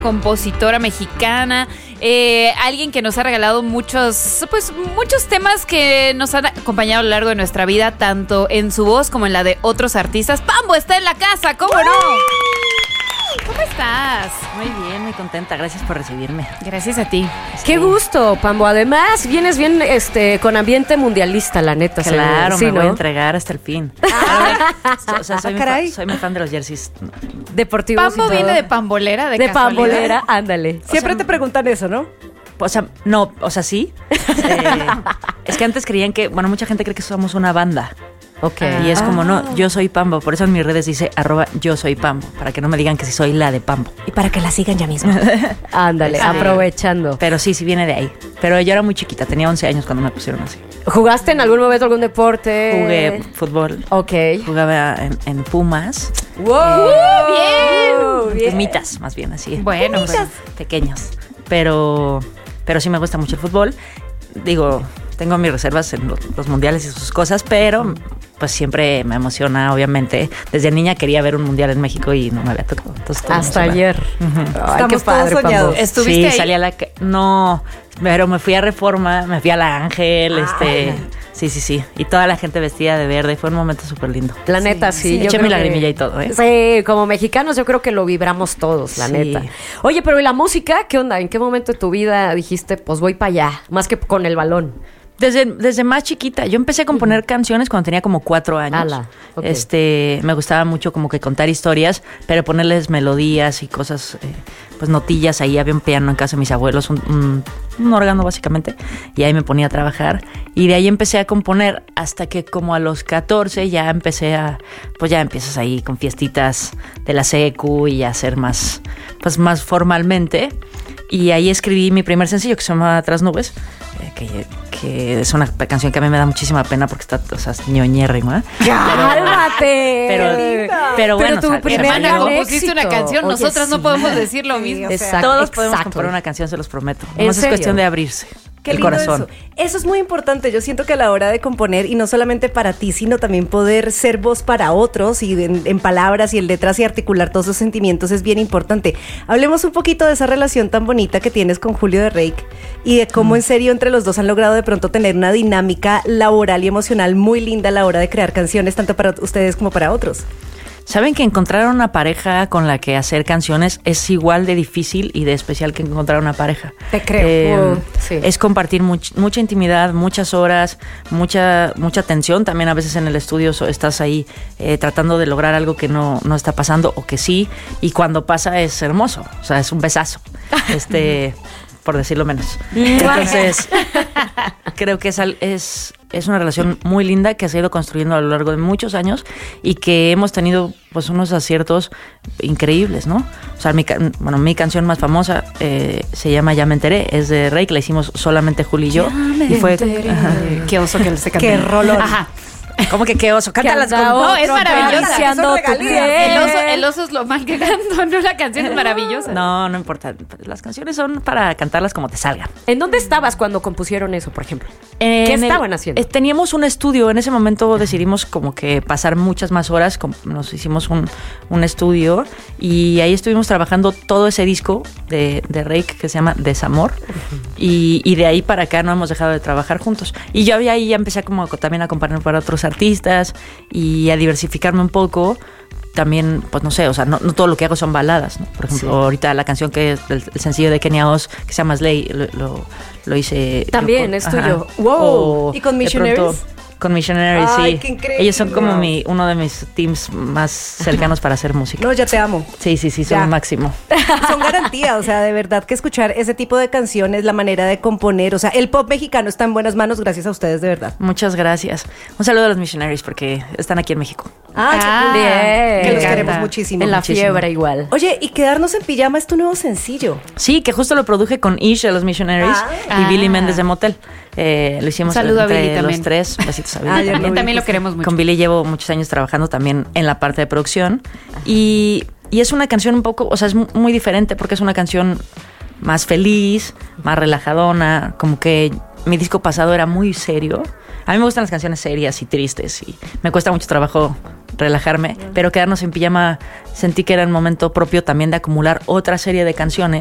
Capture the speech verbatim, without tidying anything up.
compositora mexicana, eh, alguien que nos ha regalado muchos, pues muchos temas que nos han acompañado a lo largo de nuestra vida, tanto en su voz como en la de otros artistas. Pambo está en la casa, ¿cómo no? ¿Cómo estás? Muy bien, muy contenta. Gracias por recibirme. Gracias a ti. Qué gusto, Pambo. Además, vienes bien este, con ambiente mundialista, la neta. Claro, sí, me ¿no? voy a entregar hasta el fin. Ah, o sea, soy, ah, muy fan, soy muy fan de los jerseys deportivos. Pambo viene de pambolera, de, de casualidad. pambolera, ándale. Siempre o sea, te preguntan eso, ¿no? O sea, no, o sea, sí. Eh, es que antes creían que, bueno, mucha gente cree que somos una banda. Ok. Y es como, no, yo soy Pambo. Por eso en mis redes dice arroba yo soy Pambo. Para que no me digan que sí soy la de Pambo. Y para que la sigan ya mismo. Ándale, sí. Aprovechando. Pero sí, sí viene de ahí. Pero yo era muy chiquita, tenía once años cuando me pusieron así. ¿Jugaste en algún momento algún deporte? Jugué fútbol. Ok. Jugaba en, en Pumas. ¡Wow! Eh, ¡Bien! bien. Pumitas, más bien así. Bueno, Pumitas. Pequeños. Pero, pero sí me gusta mucho el fútbol. Digo, tengo mis reservas en los, los mundiales y sus cosas, pero pues siempre me emociona, obviamente. Desde niña quería ver un mundial en México y no me había tocado. Entonces, hasta ayer. Uh-huh. Ay, qué padre, Pambo. ¿Estuviste sí, ahí? salí a la... No, pero me fui a Reforma, me fui a La Ángel, ah, este... Sí, sí, sí. Y toda la gente vestida de verde. Fue un momento súper lindo. La neta, sí. sí. Eché mi lagrimilla y todo, ¿eh? Sí, como mexicanos yo creo que lo vibramos todos, la sí. neta. Oye, pero ¿y la música? ¿Qué onda? ¿En qué momento de tu vida dijiste, pues voy para allá? Más que con el balón. Desde, desde más chiquita. Yo empecé a componer uh-huh. canciones cuando tenía como cuatro años. Ala, okay. Este, me gustaba mucho como que contar historias, pero ponerles melodías y cosas, eh, pues notillas. Ahí había un piano en casa de mis abuelos, un, un, un órgano básicamente, y ahí me ponía a trabajar. Y de ahí empecé a componer hasta que como a los catorce ya empecé a, pues ya empiezas ahí con fiestitas de la secu y a hacer más, pues más formalmente. Y ahí escribí mi primer sencillo que se llama Tras Nubes, eh, que, que es una canción que a mí me da muchísima pena porque está, o sea, ñoñérrima. ¡Cálmate! Pero, pero bueno, pero tu o sea, primera hermana, compusiste éxito. una canción, Oye, nosotras sí. no podemos decir lo mismo. Sí, o sea, todos exacto. podemos componer una canción, se los prometo. ¿En No es serio? cuestión de abrirse. Qué el lindo corazón. Eso. Eso es muy importante. Yo siento que a la hora de componer, y no solamente para ti, sino también poder ser voz para otros, y en, en palabras y en letras y articular todos esos sentimientos es bien importante. Hablemos un poquito de esa relación tan bonita que tienes con Julio de Rake y de cómo mm. en serio entre los dos han logrado de pronto tener una dinámica laboral y emocional muy linda a la hora de crear canciones, tanto para ustedes como para otros. ¿Saben que encontrar una pareja con la que hacer canciones es igual de difícil y de especial que encontrar una pareja? Te creo. Eh, uh, sí. Es compartir much, mucha intimidad, muchas horas, mucha mucha tensión. También a veces en el estudio estás ahí eh, tratando de lograr algo que no, no está pasando o que sí. Y cuando pasa es hermoso. O sea, es un besazo. Este... por decirlo menos. Entonces, creo que es, es, es una relación muy linda que se ha ido construyendo a lo largo de muchos años y que hemos tenido pues unos aciertos increíbles, ¿no? O sea, mi, bueno, mi canción más famosa eh, se llama Ya me enteré, es de Rake, la hicimos solamente Juli y yo. Ya me y fue, enteré. Ajá. Qué oso que se cantó. Qué rolón. Ajá. ¿Cómo que qué oso? Cántalas con... No, es maravillosa. El El oso, el oso es lo mal que canto, no, la canción es maravillosa. No, no importa. Las canciones son para cantarlas como te salgan. ¿En dónde estabas cuando compusieron eso, por ejemplo? En ¿Qué el, estaban haciendo? Eh, teníamos un estudio. En ese momento decidimos como que pasar muchas más horas. Como nos hicimos un, un estudio y ahí estuvimos trabajando todo ese disco de, de Rake que se llama Desamor. Uh-huh. Y, y de ahí para acá no hemos dejado de trabajar juntos. Y yo ahí ya empecé como también a componer para otros artistas y a diversificarme un poco. También, pues no sé, o sea, no, no todo lo que hago son baladas, ¿no? Por ejemplo, sí. ahorita la canción que es el, el sencillo de Kenia Oz, que se llama Slay, lo, lo, lo hice... También, yo, es tuyo. Ajá. Wow. O ¿Y con Missionaries? Pronto, con Missionaries, Ay, sí. qué increíble. Ellos son como mi, uno de mis teams más cercanos para hacer música. No, ya te amo. Sí, sí, sí, son ya. lo máximo. Son garantía, o sea, de verdad que escuchar ese tipo de canciones, la manera de componer, o sea, el pop mexicano está en buenas manos gracias a ustedes, de verdad. Muchas gracias. Un saludo a los Missionaries porque están aquí en México. Ah, ah bien. Que los encanta. queremos muchísimo. En la muchísimo. fiebre igual. Oye, y Quedarnos en Pijama es tu nuevo sencillo. Sí, que justo lo produje con Ish de los Missionaries ah. y Ah. Billy Méndez de Motel. Eh, lo hicimos Saludo entre a Billy los también. tres. Besitos a Billy. Ah, ya también. lo vi. También lo queremos mucho. Con Billy llevo muchos años trabajando también en la parte de producción. Y, y es una canción un poco, o sea, es muy diferente porque es una canción más feliz, más relajadona. Como que mi disco pasado era muy serio. A mí me gustan las canciones serias y tristes y me cuesta mucho trabajo relajarme, pero quedarnos en pijama sentí que era el momento propio también de acumular otra serie de canciones